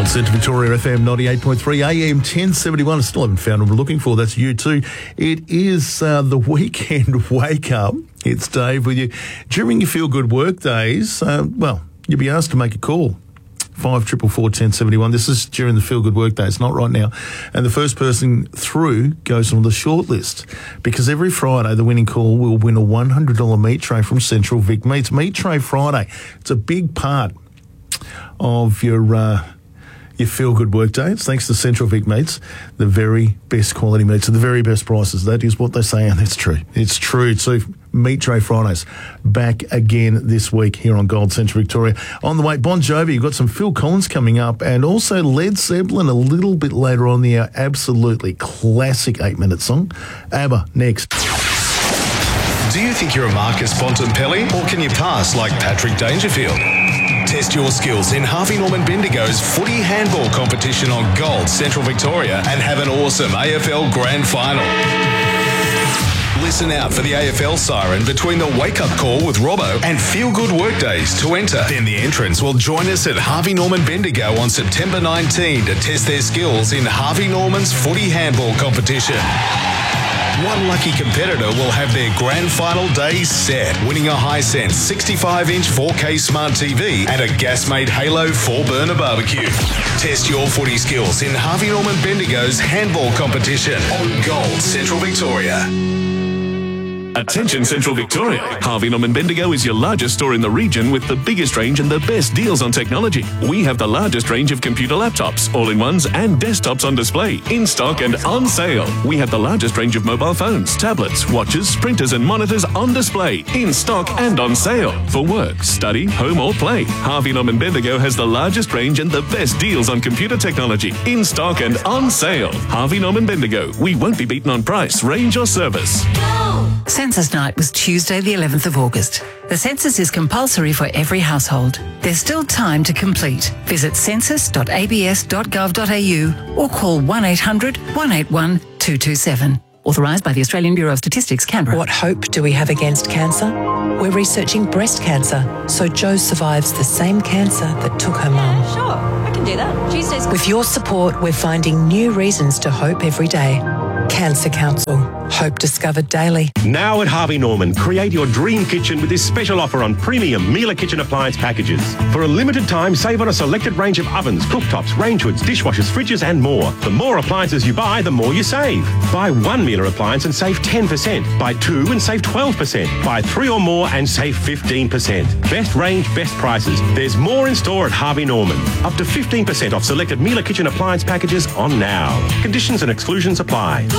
Centre Victoria FM 98.3 AM 1071. I still haven't found what we're looking for. That's you too. It is the weekend wake up. It's Dave with you. During your feel good work days, you'll be asked to make a call. 5444 1071. This is during the feel good work days, not right now. And the first person through goes on the short list, because every Friday the winning call will win a $100 meat tray from Central Vic Meats. Meat Tray Friday. It's a big part of your feel-good work day. It's thanks to Central Vic Meats, the very best quality meats at the very best prices. That is what they say, and that's true. It's true. So Meat Tray Fridays back again this week here on Gold Central Victoria. On the way, Bon Jovi, you've got some Phil Collins coming up, and also Led Zeppelin a little bit later on the hour. Absolutely classic 8-minute song. ABBA next. Do you think you're a Marcus Bontempelli, or can you pass like Patrick Dangerfield? Test your skills in Harvey Norman Bendigo's footy handball competition on Gold Central Victoria and have an awesome AFL Grand Final. Listen out for the AFL siren between the wake-up call with Robbo and Feel Good Workdays to enter. Then the entrants will join us at Harvey Norman Bendigo on September 19 to test their skills in Harvey Norman's footy handball competition. One lucky competitor will have their grand final day set, winning a Hisense 65-inch 4K smart TV and a Gasmate Halo 4-burner barbecue. Test your footy skills in Harvey Norman Bendigo's handball competition on Gold Central Victoria. Attention Central Victoria. Harvey Norman Bendigo is your largest store in the region with the biggest range and the best deals on technology. We have the largest range of computer laptops, all-in-ones and desktops on display, in stock and on sale. We have the largest range of mobile phones, tablets, watches, printers and monitors on display, in stock and on sale. For work, study, home or play, Harvey Norman Bendigo has the largest range and the best deals on computer technology, in stock and on sale. Harvey Norman Bendigo. We won't be beaten on price, range or service. Census night was Tuesday the 11th of August. The census is compulsory for every household. There's still time to complete. Visit census.abs.gov.au or call 1800 181 227. Authorised by the Australian Bureau of Statistics, Canberra. What hope do we have against cancer? We're researching breast cancer, so Jo survives the same cancer that took her mum. Sure, I can do that. Tuesdays. With your support, we're finding new reasons to hope every day. Cancer Council. Hope discovered daily. Now at Harvey Norman, create your dream kitchen with this special offer on premium Miele kitchen appliance packages. For a limited time, save on a selected range of ovens, cooktops, range hoods, dishwashers, fridges and more. The more appliances you buy, the more you save. Buy one Miele appliance and save 10%. Buy two and save 12%. Buy three or more and save 15%. Best range, best prices. There's more in store at Harvey Norman. Up to 15% off selected Miele kitchen appliance packages on now. Conditions and exclusions apply.